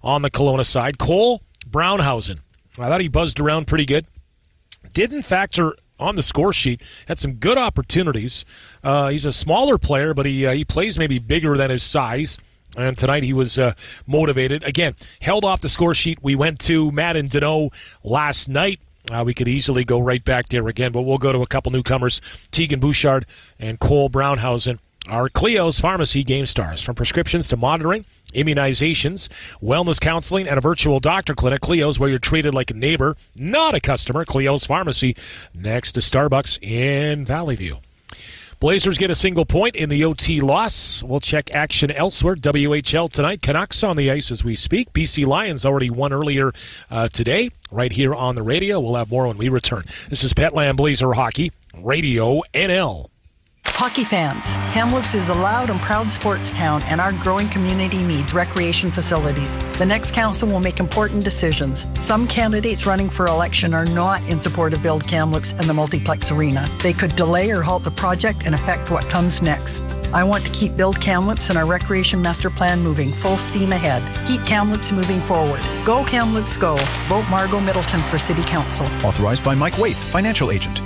on the Kelowna side. Cole Brownhausen. I thought he buzzed around pretty good. Didn't factor on the score sheet. Had some good opportunities. He's a smaller player, but he plays maybe bigger than his size. And tonight he was motivated. Again, held off the score sheet. We went to Matt and Deneau last night. We could easily go right back there again, but we'll go to a couple newcomers. Tegan Bouchard and Cole Brownhausen are Cleo's Pharmacy Game Stars. From prescriptions to monitoring, immunizations, wellness counseling, and a virtual doctor clinic, Cleo's, where you're treated like a neighbor, not a customer. Cleo's Pharmacy, next to Starbucks in Valley View. Blazers get a single point in the OT loss. We'll check action elsewhere. WHL tonight. Canucks on the ice as we speak. BC Lions already won earlier today, right here on the radio. We'll have more when we return. This is Petland Blazer Hockey, Radio NL. Hockey fans, Kamloops is a loud and proud sports town, and our growing community needs recreation facilities. The next council will make important decisions. Some candidates running for election are not in support of Build Kamloops and the Multiplex Arena. They could delay or halt the project and affect what comes next. I want to keep Build Kamloops and our recreation master plan moving full steam ahead. Keep Kamloops moving forward. Go Kamloops, go. Vote Margot Middleton for City Council. Authorized by Mike Waith, Financial Agent,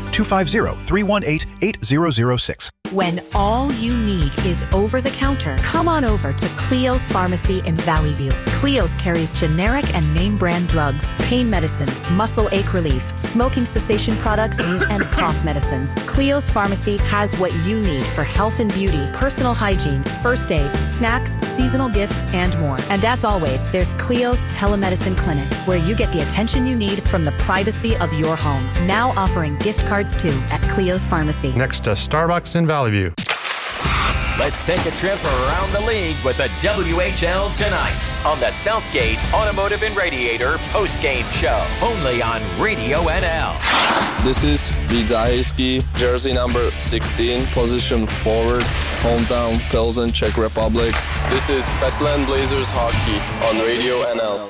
250-318-8006. When all you need is over-the-counter, come on over to Cleo's Pharmacy in Valley View. Cleo's carries generic and name-brand drugs, pain medicines, muscle ache relief, smoking cessation products, and cough medicines. Cleo's Pharmacy has what you need for health and beauty, personal hygiene, first aid, snacks, seasonal gifts, and more. And as always, there's Cleo's Telemedicine Clinic, where you get the attention you need from the privacy of your home. Now offering gift cards too at Cleo's Pharmacy. Next to Starbucks in Valley View. Let's take a trip around the league with the WHL tonight on the Southgate Automotive and Radiator postgame show, only on Radio NL. This is Vidzaïski, jersey number 16, position forward, hometown Pilsen, Czech Republic. This is Petland Blazers Hockey on Radio NL.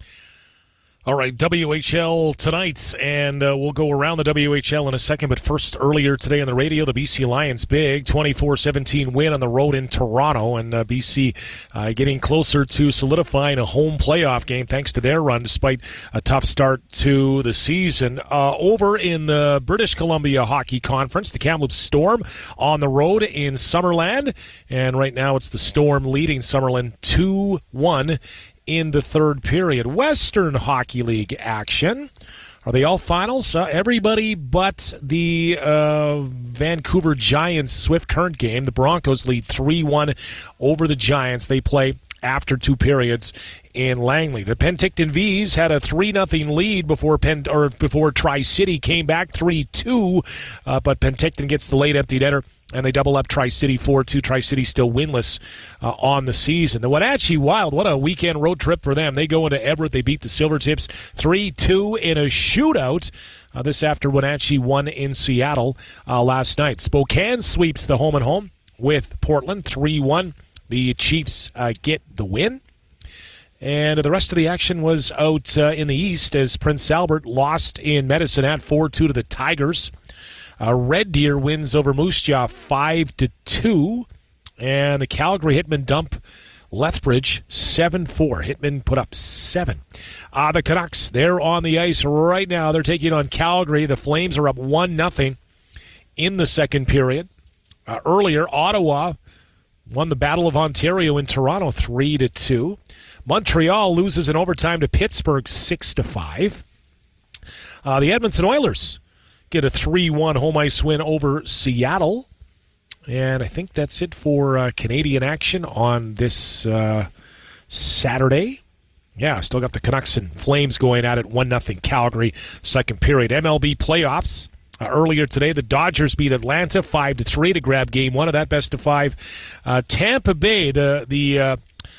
All right, WHL tonight, and we'll go around the WHL in a second, but first, earlier today on the radio, the BC Lions big 24-17 win on the road in Toronto, and BC getting closer to solidifying a home playoff game thanks to their run despite a tough start to the season. Over in the British Columbia Hockey Conference, the Kamloops Storm on the road in Summerland, and right now it's the Storm leading Summerland 2-1 in the third period. Western Hockey League action. Are they all finals? Everybody but the Vancouver Giants Swift Current game. The Broncos lead 3-1 over the Giants. They play after two periods in Langley. The Penticton Vs had a 3-0 lead before Tri-City came back 3-2, but Penticton gets the late empty netter, and they double up Tri-City 4-2. Tri-City still winless on the season. The Wenatchee Wild, what a weekend road trip for them. They go into Everett. They beat the Silvertips 3-2 in a shootout. This after Wenatchee won in Seattle last night. Spokane sweeps the home and home with Portland 3-1. The Chiefs get the win. And the rest of the action was out in the East as Prince Albert lost in Medicine at 4-2 to the Tigers. Red Deer wins over Moose Jaw 5-2. And the Calgary Hitmen dump Lethbridge 7-4. Hitmen put up 7. The Canucks, they're on the ice right now. They're taking on Calgary. The Flames are up 1-0 in the second period. Earlier, Ottawa won the Battle of Ontario in Toronto 3-2. Montreal loses in overtime to Pittsburgh 6-5. The Edmonton Oilers get a 3-1 home ice win over Seattle. And I think that's it for Canadian action on this Saturday. Yeah, still got the Canucks and Flames going at it 1-0 Calgary, second period. MLB playoffs. Earlier today, the Dodgers beat Atlanta 5-3 to grab game one of that best of five. Tampa Bay, the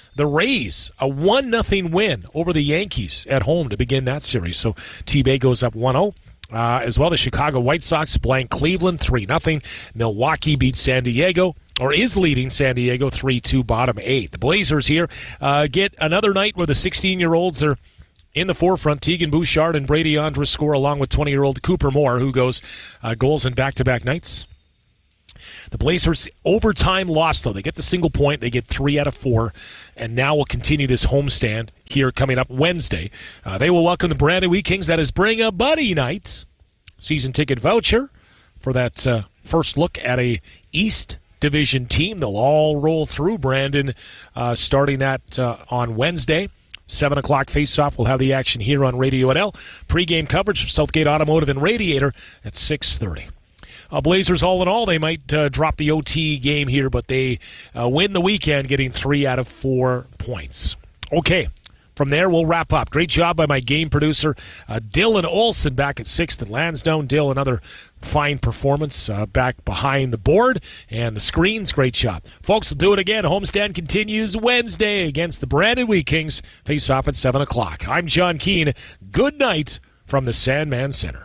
Rays, a 1-0 win over the Yankees at home to begin that series. So T-Bay goes up 1-0. As well, the Chicago White Sox blank Cleveland 3-0. Milwaukee beats San Diego, or is leading San Diego 3-2, bottom 8. The Blazers here get another night where the 16-year-olds are in the forefront. Tegan Bouchard and Brady Andrus score along with 20-year-old Cooper Moore, who goes goals in back-to-back nights. The Blazers overtime loss, though. They get the single point. They get 3 out of 4, and now will continue this homestand here coming up Wednesday. They will welcome the Brandon Wheat Kings. That is Bring a Buddy night. Season ticket voucher for that first look at a East Division team. They'll all roll through Brandon starting that on Wednesday. 7 o'clock face-off. We'll have the action here on Radio NL. Pre-game coverage for Southgate Automotive and Radiator at 6:30. Blazers, all in all, they might drop the OT game here, but they win the weekend, getting 3 out of 4 points. Okay, from there, we'll wrap up. Great job by my game producer, Dylan Olson, back at 6th and Lansdowne. Dill, another fine performance back behind the board and the screens. Great job. Folks, we'll do it again. Homestand continues Wednesday against the Brandon Wheat Kings. Face off at 7 o'clock. I'm John Keane. Good night from the Sandman Center.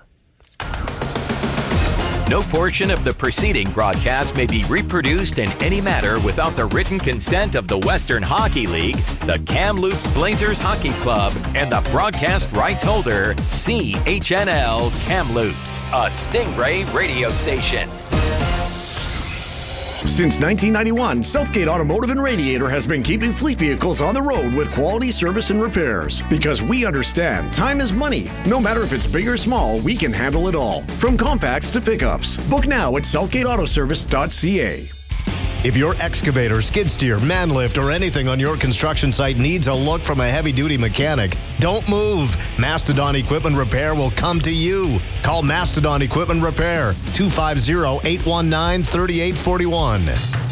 No portion of the preceding broadcast may be reproduced in any manner without the written consent of the Western Hockey League, the Kamloops Blazers Hockey Club, and the broadcast rights holder, CHNL Kamloops, a Stingray radio station. Since 1991, Southgate Automotive and Radiator has been keeping fleet vehicles on the road with quality service and repairs. Because we understand time is money. No matter if it's big or small, we can handle it all. From compacts to pickups. Book now at southgateautoservice.ca. If your excavator, skid steer, man lift, or anything on your construction site needs a look from a heavy-duty mechanic, don't move. Mastodon Equipment Repair will come to you. Call Mastodon Equipment Repair, 250-819-3841.